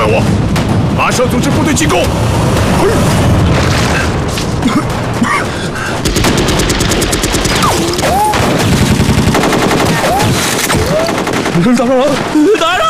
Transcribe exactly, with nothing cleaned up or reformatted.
在我，马上组织部队进攻！ 大人，大人！